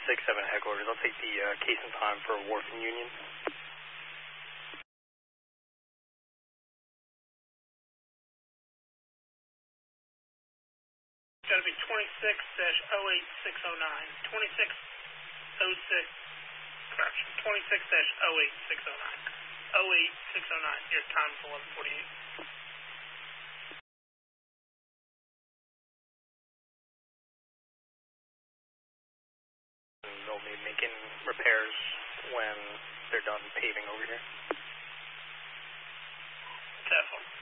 6-7 headquarters. I'll take the case and time for Wharf and Union. It's got to be 26-08609. 26-08609. 08609. Your time is 11:48. They'll be making repairs when they're done paving over here. Definitely.